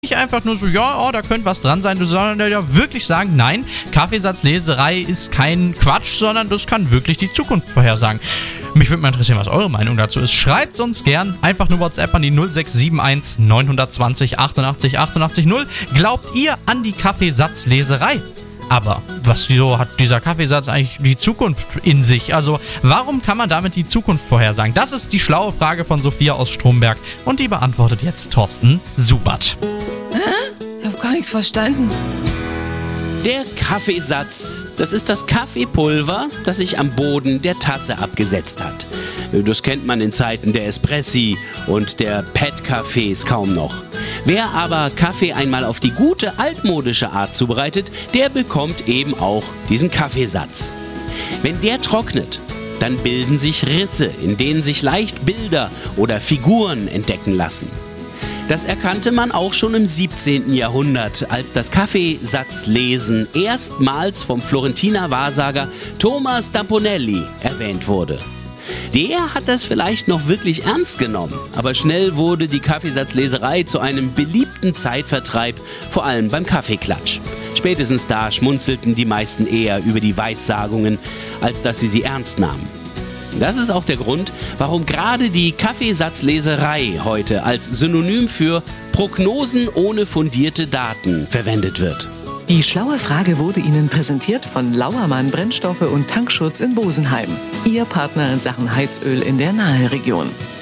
Nicht einfach nur so, ja, oh, da könnte was dran sein, sondern ja wirklich sagen, nein, Kaffeesatzleserei ist kein Quatsch, sondern das kann wirklich die Zukunft vorhersagen. Mich würde mal interessieren, was eure Meinung dazu ist. Schreibt uns gern einfach nur WhatsApp an die 0671 920 88 88 0. Glaubt ihr an die Kaffeesatzleserei? Aber wieso hat dieser Kaffeesatz eigentlich die Zukunft in sich? Also, warum kann man damit die Zukunft vorhersagen? Das ist die schlaue Frage von Sophia aus Stromberg und die beantwortet jetzt Thorsten Subert. Ich habe gar nichts verstanden. Der Kaffeesatz, das ist das Kaffeepulver, das sich am Boden der Tasse abgesetzt hat. Das kennt man in Zeiten der Espressi und der Pet-Cafés kaum noch. Wer aber Kaffee einmal auf die gute altmodische Art zubereitet, der bekommt eben auch diesen Kaffeesatz. Wenn der trocknet, dann bilden sich Risse, in denen sich leicht Bilder oder Figuren entdecken lassen. Das erkannte man auch schon im 17. Jahrhundert, als das Kaffeesatzlesen erstmals vom Florentiner Wahrsager Thomas da Ponelli erwähnt wurde. Der hat das vielleicht noch wirklich ernst genommen, aber schnell wurde die Kaffeesatzleserei zu einem beliebten Zeitvertreib, vor allem beim Kaffeeklatsch. Spätestens da schmunzelten die meisten eher über die Weissagungen, als dass sie ernst nahmen. Das ist auch der Grund, warum gerade die Kaffeesatzleserei heute als Synonym für Prognosen ohne fundierte Daten verwendet wird. Die schlaue Frage wurde Ihnen präsentiert von Lauermann Brennstoffe und Tankschutz in Bosenheim. Ihr Partner in Sachen Heizöl in der Naheregion.